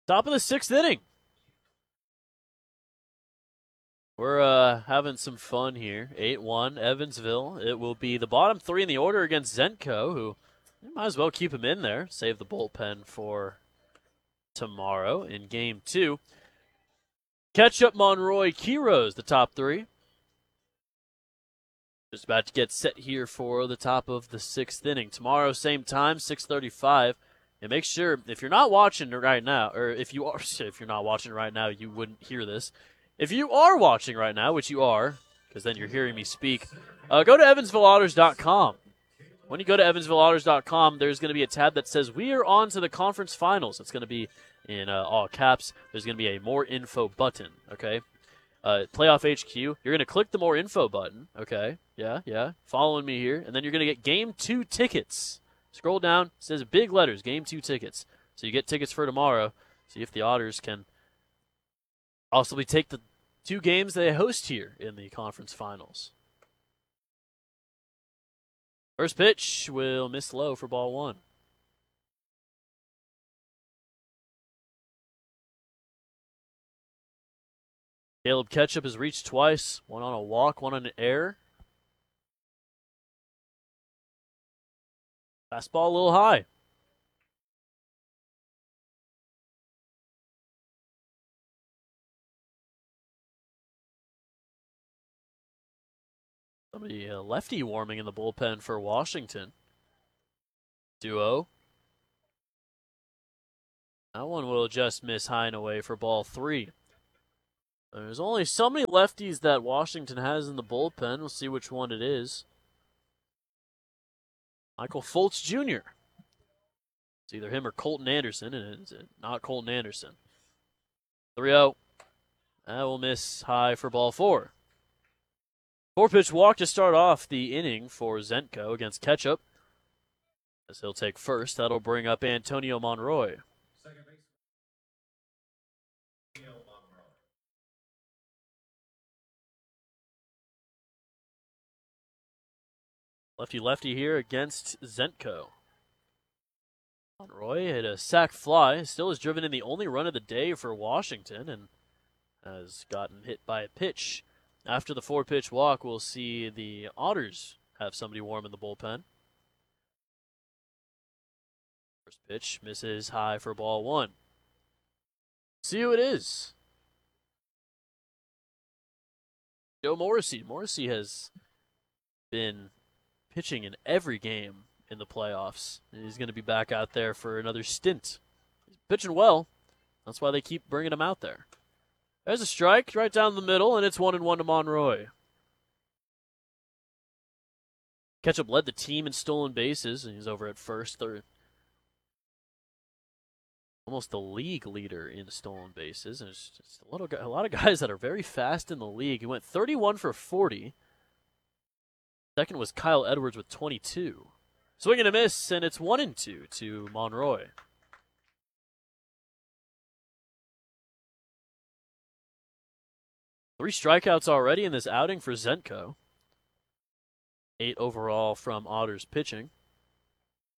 Top of the sixth inning. We're having some fun here. 8-1, Evansville. It will be the bottom three in the order against Zentko, who you might as well keep him in there. Save the bullpen for tomorrow in game 2. Ketchup, Monroy, Kiros, the top three. Just about to get set here for the top of the sixth inning. Tomorrow, same time, 6:35. And make sure, if you're not watching right now, or if you're not watching right now, you wouldn't hear this. If you are watching right now, which you are, because then you're hearing me speak, go to EvansvilleOtters.com. When you go to EvansvilleOtters.com, there's going to be a tab that says, we are on to the conference finals. It's going to be in all caps. There's going to be a more info button, okay? Playoff HQ. You're going to click the more info button, okay? Yeah. Following me here. And then you're going to get Game 2 tickets. Scroll down. It says big letters, Game 2 tickets. So you get tickets for tomorrow. See if the Otters can possibly take the 2 games they host here in the conference finals. First pitch will miss low for ball 1. Caleb Ketchup has reached twice. One on a walk, one on an error. Fastball a little high. Somebody lefty warming in the bullpen for Washington. Duo. That one will just miss high and away for ball 3. There's only so many lefties that Washington has in the bullpen. We'll see which one it is. Michael Fultz Jr. It's either him or Colton Anderson, and it's not Colton Anderson. 3-0. That will miss high for ball 4. 4-pitch walk to start off the inning for Zentko against Ketchup. As he'll take first, that'll bring up Antonio Monroy. Lefty-lefty here against Zentko. Monroy hit a sac fly, still has driven in the only run of the day for Washington, and has gotten hit by a pitch. After the 4-pitch walk, we'll see the Otters have somebody warm in the bullpen. First pitch misses high for ball 1. See who it is. Joe Morrissey. Morrissey has been pitching in every game in the playoffs. He's going to be back out there for another stint. He's pitching well. That's why they keep bringing him out there. There's a strike right down the middle, and it's 1-1 to Monroy. Ketchup led the team in stolen bases, and he's over at first. Third. Almost the league leader in stolen bases. And there's just a lot of guys that are very fast in the league. He went 31 for 40. Second was Kyle Edwards with 22. Swing and a miss, and it's 1-2 to Monroy. Three strikeouts already in this outing for Zentko. 8 overall from Otters pitching.